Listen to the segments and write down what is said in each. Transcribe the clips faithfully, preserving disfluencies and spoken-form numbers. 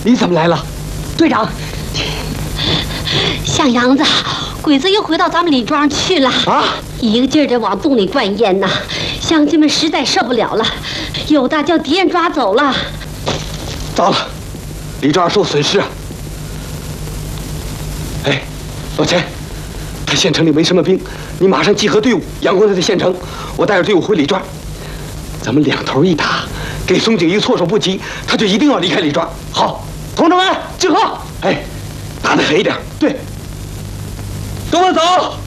你怎么来了？ 队长， 向阳子，鬼子又回到咱们李庄去了啊！ 一个劲儿的往洞里灌烟呐，乡亲们实在受不了了，有的叫敌人抓走了。 糟了，李庄受损失啊！哎，老钱，他县城里没什么兵，你马上集合队伍，杨光在县城，我带着队伍回李庄，咱们两头一打，给松井一个措手不及，他就一定要离开李庄。好，同志们集合！哎，打得狠一点，对，跟我走。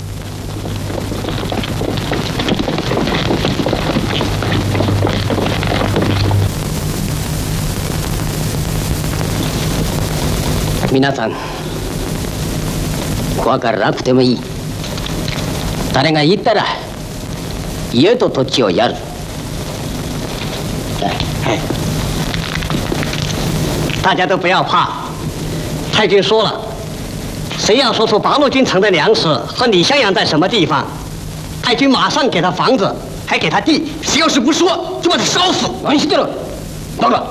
皆さん、怖がらなくてもいい。誰が言ったら家と土地をやる。哎，大家都不要怕，太君说了，谁要说出八路军城的粮食和李襄阳在什么地方，太君马上给他房子，还给他地。谁要是不说，就把他烧死。安心对了，老了，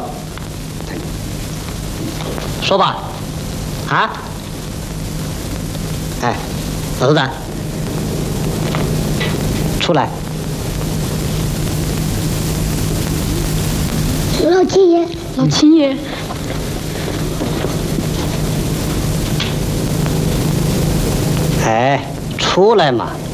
说吧。啊！哎，老头子，出来！ 老七爷， 老秦爷， 哎，出来嘛！